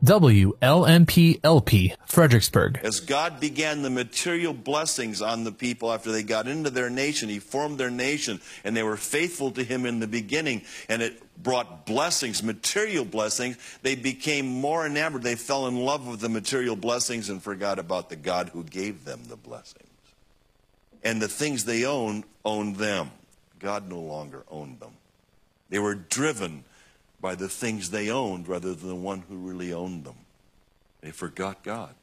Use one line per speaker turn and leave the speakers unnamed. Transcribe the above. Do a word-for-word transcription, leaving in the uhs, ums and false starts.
W L M P L P, Fredericksburg.
As God began the material blessings on the people after they got into their nation, he formed their nation, and they were faithful to him in the beginning, and it brought blessings, material blessings. They became more enamored. They fell in love with the material blessings and forgot about the God who gave them the blessings. And the things they owned, owned them. God no longer owned them. They were driven by the things they owned rather than the one who really owned them. They forgot God.